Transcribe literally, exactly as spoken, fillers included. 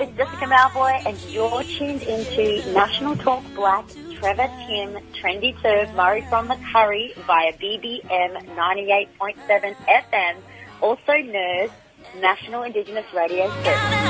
it's Jessica Malvoy, and you're tuned into National Talk Black, Trevor Tim, Trendy Serve, Murray from the Curry via B B M ninety-eight point seven F M, also N E R S, National Indigenous Radio Service.